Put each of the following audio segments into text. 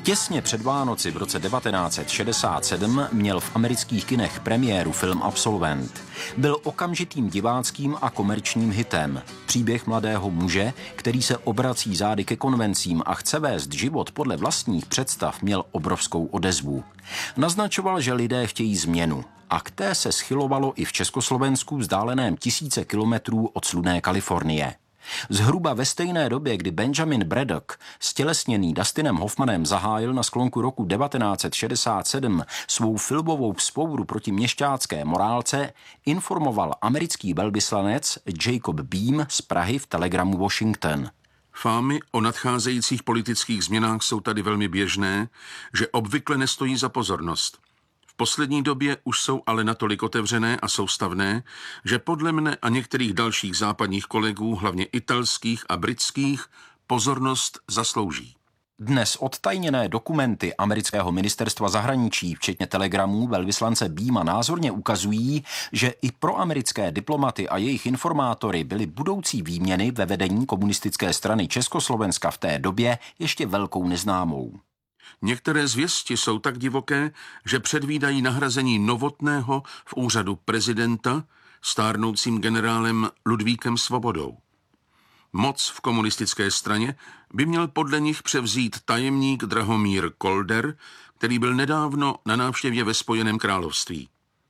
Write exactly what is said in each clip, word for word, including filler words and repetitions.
Těsně před Vánoci v roce devatenáct set šedesát sedm měl v amerických kinech premiéru film Absolvent. Byl okamžitým diváckým a komerčním hitem. Příběh mladého muže, který se obrací zády ke konvencím a chce vést život podle vlastních představ, měl obrovskou odezvu. Naznačoval, že lidé chtějí změnu. A k té se schylovalo i v Československu vzdáleném tisíce kilometrů od slunné Kalifornie. Zhruba ve stejné době, kdy Benjamin Braddock, stělesněný Dustinem Hoffmanem, zahájil na sklonku roku devatenáct set šedesát sedm svou filmovou vzpouru proti měšťácké morálce, informoval americký velvyslanec Jacob Beam z Prahy v telegramu Washington. Fámy o nadcházejících politických změnách jsou tady velmi běžné, že obvykle nestojí za pozornost. V poslední době už jsou ale natolik otevřené a soustavné, že podle mne a některých dalších západních kolegů, hlavně italských a britských, pozornost zaslouží. Dnes odtajněné dokumenty amerického ministerstva zahraničí, včetně telegramů velvyslance Beama, názorně ukazují, že i pro americké diplomaty a jejich informátory byly budoucí výměny ve vedení komunistické strany Československa v té době ještě velkou neznámou. Některé zvěsti jsou tak divoké, že předvídají nahrazení Novotného v úřadu prezidenta stárnoucím generálem Ludvíkem Svobodou. Moc v komunistické straně by měl podle nich převzít tajemník Drahomír Kolder, který byl nedávno na návštěvě ve Spojeném království.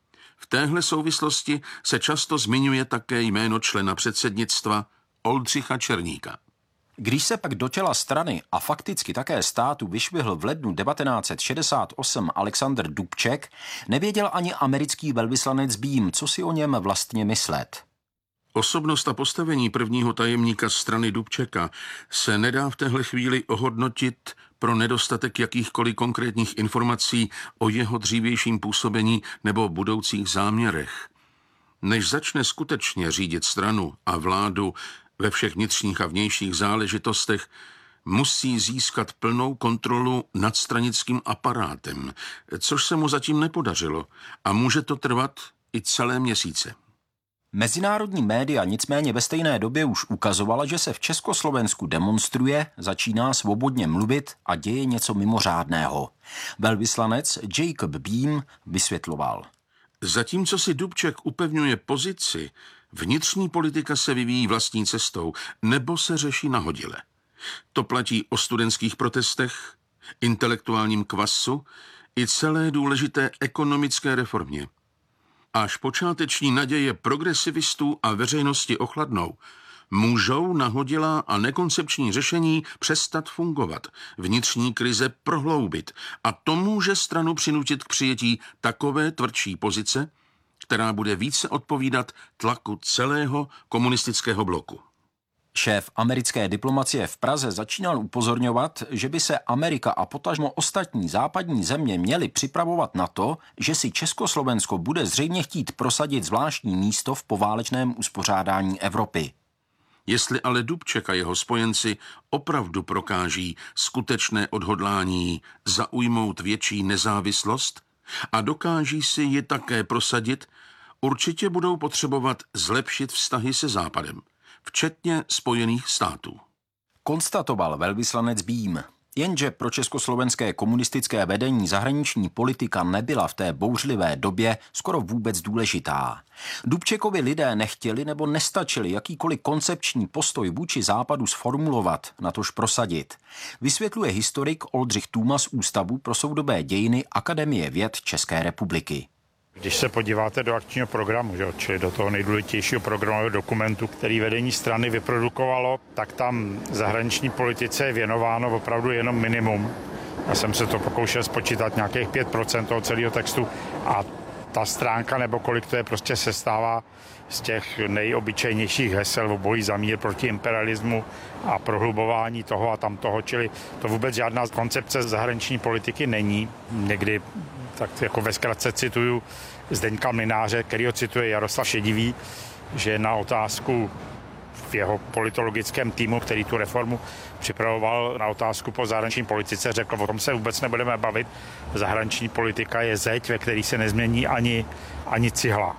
V téhle souvislosti se často zmiňuje také jméno člena předsednictva Oldřicha Černíka. Když se pak do čela strany a fakticky také státu vyšvihl v lednu devatenáct set šedesát osm Alexander Dubček, nevěděl ani americký velvyslanec Beam, co si o něm vlastně myslet. Osobnost a postavení prvního tajemníka strany Dubčeka se nedá v téhle chvíli ohodnotit pro nedostatek jakýchkoliv konkrétních informací o jeho dřívějším působení nebo budoucích záměrech. Než začne skutečně řídit stranu a vládu ve všech vnitřních a vnějších záležitostech, musí získat plnou kontrolu nad stranickým aparátem, což se mu zatím nepodařilo a může to trvat i celé měsíce. Mezinárodní média nicméně ve stejné době už ukazovala, že se v Československu demonstruje, začíná svobodně mluvit a děje něco mimořádného. Velvyslanec Jacob Beam vysvětloval. Zatímco si Dubček upevňuje pozici, vnitřní politika se vyvíjí vlastní cestou nebo se řeší nahodile. To platí o studentských protestech, intelektuálním kvasu i celé důležité ekonomické reformě. Až počáteční naděje progresivistů a veřejnosti ochladnou, můžou nahodilá a nekoncepční řešení přestat fungovat, vnitřní krize prohloubit a to může stranu přinutit k přijetí takové tvrdší pozice, která bude více odpovídat tlaku celého komunistického bloku. Šéf americké diplomacie v Praze začínal upozorňovat, že by se Amerika a potažmo ostatní západní země měly připravovat na to, že si Československo bude zřejmě chtít prosadit zvláštní místo v poválečném uspořádání Evropy. Jestli ale Dubček a jeho spojenci opravdu prokáží skutečné odhodlání zaujmout větší nezávislost a dokáží si ji také prosadit, určitě budou potřebovat zlepšit vztahy se Západem, včetně Spojených států. Konstatoval velvyslanec Beam. Jenže pro československé komunistické vedení zahraniční politika nebyla v té bouřlivé době skoro vůbec důležitá. Dubčekovi lidé nechtěli nebo nestačili jakýkoliv koncepční postoj vůči západu sformulovat, natož prosadit. Vysvětluje historik Oldřich Tůma z Ústavu pro soudobé dějiny Akademie věd České republiky. Když se podíváte do akčního programu, že, čili do toho nejdůležitějšího programového dokumentu, který vedení strany vyprodukovalo, tak tam zahraniční politice je věnováno opravdu jenom minimum. Já jsem se to pokoušel spočítat nějakých pět procent toho celého textu a ta stránka, nebo kolik to je, prostě sestává z těch nejobyčejnějších hesel o boji za mír proti imperialismu a prohlubování toho a tamtoho, čili to vůbec žádná koncepce zahraniční politiky není. Někdy tak jako ve zkratce cituju Zdeňka Mlynáře, který ho cituje Jaroslav Šedivý, že na otázku v jeho politologickém týmu, který tu reformu připravoval, na otázku po zahraniční politice, řekl, o tom se vůbec nebudeme bavit. Zahraniční politika je zeď, ve který se nezmění ani, ani cihla.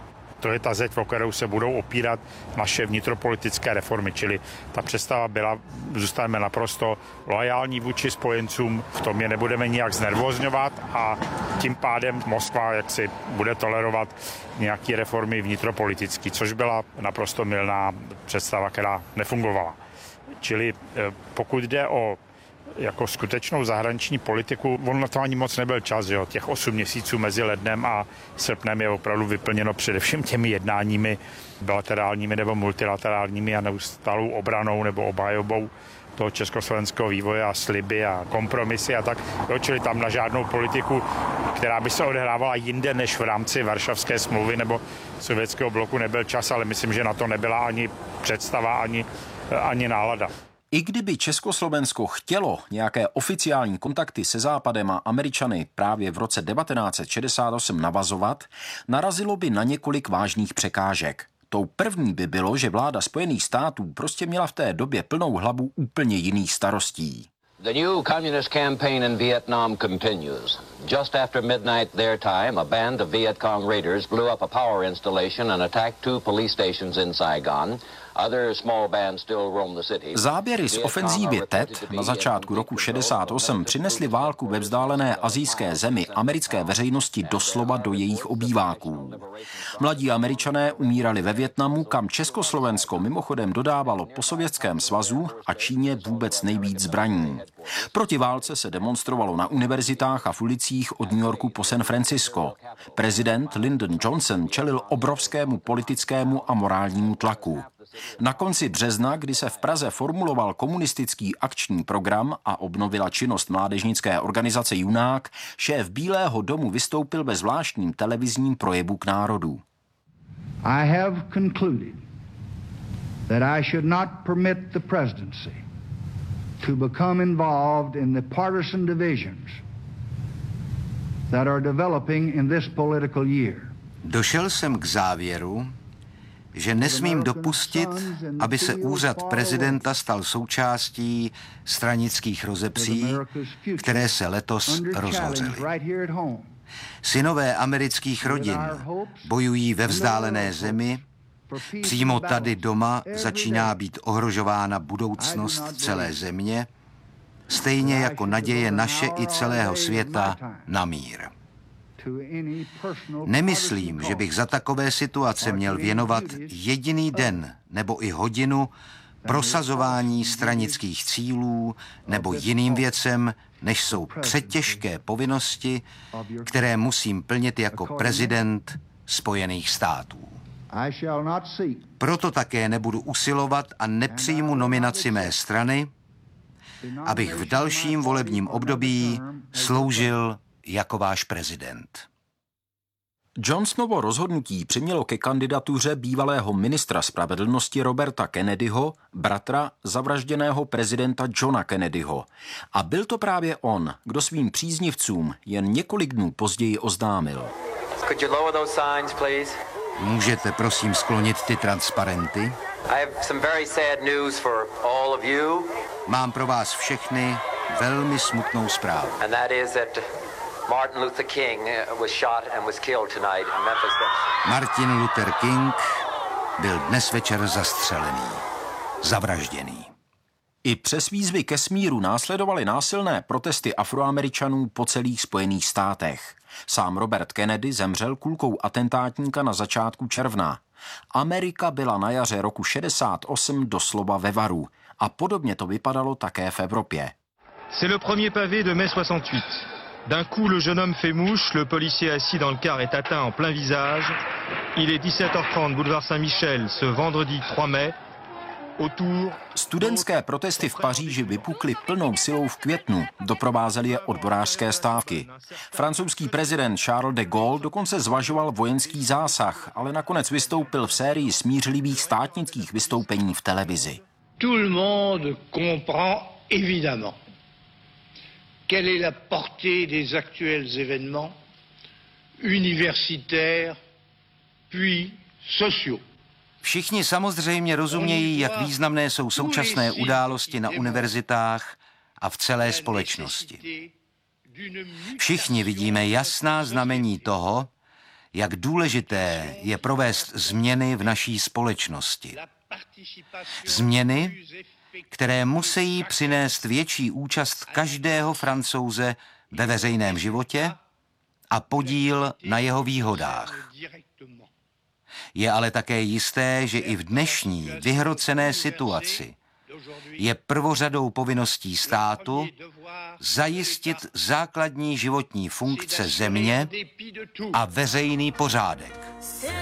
to je ta zeď, o kterou se budou opírat naše vnitropolitické reformy, čili ta představa byla, zůstaneme naprosto loajální vůči spojencům, v tom je nebudeme nijak znervozňovat a tím pádem Moskva jaksi bude tolerovat nějaké reformy vnitropolitické, což byla naprosto mylná představa, která nefungovala. Čili pokud jde o jako skutečnou zahraniční politiku, on na to ani moc nebyl čas, jo. Těch osm měsíců mezi lednem a srpnem je opravdu vyplněno především těmi jednáními bilaterálními nebo multilaterálními a neustálou obranou nebo obhajobou toho československého vývoje a sliby a kompromisy a tak. Jo, čili tam na žádnou politiku, která by se odehrávala jinde než v rámci Varšavské smlouvy nebo sovětského bloku, nebyl čas, ale myslím, že na to nebyla ani představa, ani, ani nálada. I kdyby Československo chtělo nějaké oficiální kontakty se Západem a Američany právě v roce devatenáct set šedesát osm navazovat, narazilo by na několik vážných překážek. Tou první by bylo, že vláda Spojených států prostě měla v té době plnou hlavu úplně jiných starostí. The new communist campaign in Vietnam continues. Just after midnight their time, a band of Viet Cong raiders blew up a power installation and attacked two police stations in Saigon. Other small bands still roam the city. Záběry z ofenzívy Tet na začátku roku šedesát osm přinesly válku ve vzdálené asijské zemi americké veřejnosti doslova do jejich obýváků. Mladí Američané umírali ve Vietnamu, kam Československo mimochodem dodávalo po Sovětském svazu a Číně vůbec nejvíc zbraní. Proti válce se demonstrovalo na univerzitách a v ulicích od New Yorku po San Francisco. Prezident Lyndon Johnson čelil obrovskému politickému a morálnímu tlaku. Na konci března, kdy se v Praze formuloval komunistický akční program a obnovila činnost mládežnické organizace Junák, šéf Bílého domu vystoupil ve zvláštním televizním projevu k národu. I have concluded that I should not permit the presidency to become involved in the partisan divisions that are developing in this political year. Došel jsem k závěru, že nesmím dopustit, aby se úřad prezidenta stal součástí stranických rozepří, které se letos rozhořely. Synové amerických rodin bojují ve vzdálené zemi, přímo tady doma začíná být ohrožována budoucnost celé země, stejně jako naděje naše i celého světa na mír. Nemyslím, že bych za takové situace měl věnovat jediný den nebo i hodinu prosazování stranických cílů nebo jiným věcem, než jsou přetěžké povinnosti, které musím plnit jako prezident Spojených států. Proto také nebudu usilovat a nepřijmu nominaci mé strany, abych v dalším volebním období sloužil jako váš prezident. Johnsonovo rozhodnutí přimělo ke kandidatuře bývalého ministra spravedlnosti Roberta Kennedyho, bratra zavražděného prezidenta Johna Kennedyho. A byl to právě on, kdo svým příznivcům jen několik dnů později oznámil. Could you lower those signs, please? Můžete prosím sklonit ty transparenty? I have some very sad news for all of you. Mám pro vás všechny velmi smutnou zprávu. And that is that Martin Luther King was shot and was killed tonight in Memphis. Martin Luther King byl dnes večer zastřelený, zavražděný. I přes výzvy ke smíru následovaly násilné protesty Afroameričanů po celých Spojených státech. Sám Robert Kennedy zemřel kulkou atentátníka na začátku června. Amerika byla na jaře roku šedesát osm doslova ve varu a podobně to vypadalo také v Evropě. C'est le premier pavé de mai soixante-huit. D'un coup, le jeune homme fait mouche, le policier assis dans le car est atteint en plein visage. Il est dix-sept heures trente, boulevard Saint-Michel, ce vendredi trois mai. Studentské protesty v Paříži vypukly plnou silou v květnu, doprovázely je odborářské stávky. Francouzský prezident Charles de Gaulle dokonce zvažoval vojenský zásah, ale nakonec vystoupil v sérii smířlivých státnických vystoupení v televizi. Tout le monde comprend évidemment quelle est la portée des actuels événements universitaires puis sociaux. Všichni samozřejmě rozumějí, jak významné jsou současné události na univerzitách a v celé společnosti. Všichni vidíme jasná znamení toho, jak důležité je provést změny v naší společnosti. Změny, které musí přinést větší účast každého Francouze ve veřejném životě a podíl na jeho výhodách. Je ale také jisté, že i v dnešní vyhrocené situaci je prvořadou povinností státu zajistit základní životní funkce země a veřejný pořádek.